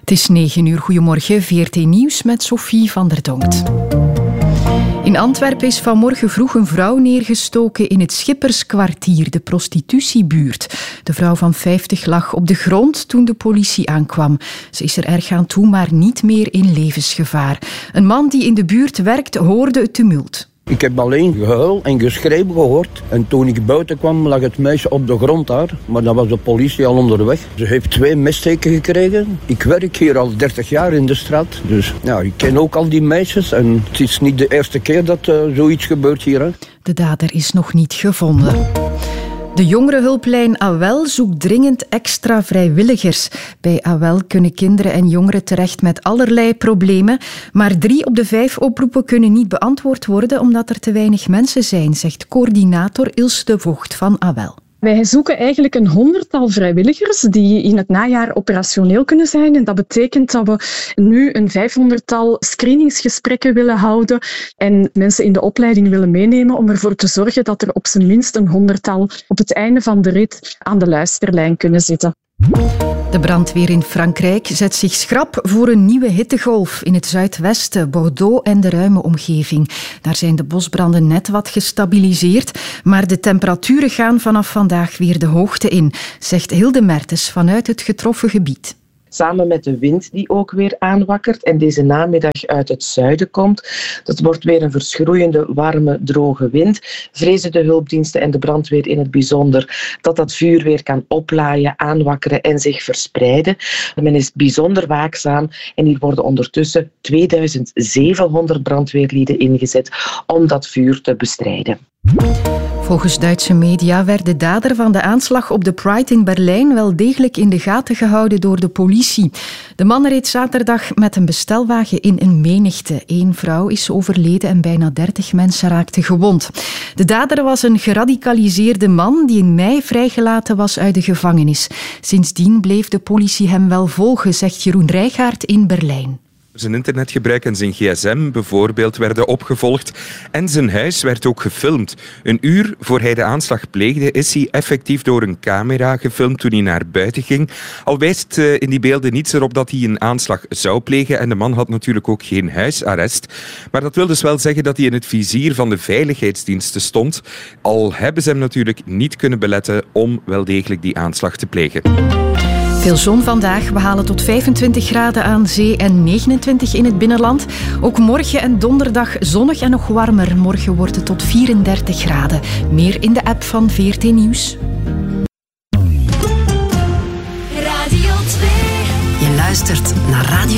Het is 9 uur. Goedemorgen, VRT Nieuws met Sophie van der Donkt. In Antwerpen is vanmorgen vroeg een vrouw neergestoken in het Schipperskwartier, de prostitutiebuurt. De vrouw van 50 lag op de grond toen de politie aankwam. Ze is er erg aan toe, maar niet meer in levensgevaar. Een man die in de buurt werkt, hoorde het tumult. Ik heb alleen gehuil en geschreeuw gehoord. En toen ik buiten kwam, lag het meisje op de grond daar. Maar dan was de politie al onderweg. Ze heeft 2 messteken gekregen. Ik werk hier al 30 jaar in de straat. Dus ja, ik ken ook al die meisjes. En het is niet de eerste keer dat zoiets gebeurt hier. Hè. De dader is nog niet gevonden. De jongerenhulplijn AWEL zoekt dringend extra vrijwilligers. Bij AWEL kunnen kinderen en jongeren terecht met allerlei problemen. Maar 3 op de 5 oproepen kunnen niet beantwoord worden omdat er te weinig mensen zijn, zegt coördinator Ilse de Vocht van AWEL. Wij zoeken eigenlijk een 100-tal vrijwilligers die in het najaar operationeel kunnen zijn. En dat betekent dat we nu een 500-tal screeningsgesprekken willen houden en mensen in de opleiding willen meenemen om ervoor te zorgen dat er op zijn minst een 100-tal op het einde van de rit aan de luisterlijn kunnen zitten. De brandweer in Frankrijk zet zich schrap voor een nieuwe hittegolf in het zuidwesten, Bordeaux en de ruime omgeving. Daar zijn de bosbranden net wat gestabiliseerd, maar de temperaturen gaan vanaf vandaag weer de hoogte in, zegt Hilde Mertens vanuit het getroffen gebied. Samen met de wind die ook weer aanwakkert en deze namiddag uit het zuiden komt. Dat wordt weer een verschroeiende, warme, droge wind. Vrezen de hulpdiensten en de brandweer in het bijzonder dat dat vuur weer kan oplaaien, aanwakkeren en zich verspreiden. Men is bijzonder waakzaam en hier worden ondertussen 2700 brandweerlieden ingezet om dat vuur te bestrijden. Volgens Duitse media werd de dader van de aanslag op de Pride in Berlijn wel degelijk in de gaten gehouden door de politie. De man reed zaterdag met een bestelwagen in een menigte. 1 vrouw is overleden en bijna 30 mensen raakten gewond. De dader was een geradicaliseerde man die in mei vrijgelaten was uit de gevangenis. Sindsdien bleef de politie hem wel volgen, zegt Jeroen Rijgaard in Berlijn. Zijn internetgebruik en zijn gsm bijvoorbeeld werden opgevolgd en zijn huis werd ook gefilmd. Een uur voor hij de aanslag pleegde is hij effectief door een camera gefilmd toen hij naar buiten ging. Al wijst in die beelden niets erop dat hij een aanslag zou plegen en de man had natuurlijk ook geen huisarrest. Maar dat wil dus wel zeggen dat hij in het vizier van de veiligheidsdiensten stond. Al hebben ze hem natuurlijk niet kunnen beletten om wel degelijk die aanslag te plegen. Veel zon vandaag. We halen tot 25 graden aan zee en 29 in het binnenland. Ook morgen en donderdag zonnig en nog warmer. Morgen wordt het tot 34 graden. Meer in de app van VRT Nieuws. Radio 2. Je luistert naar Radio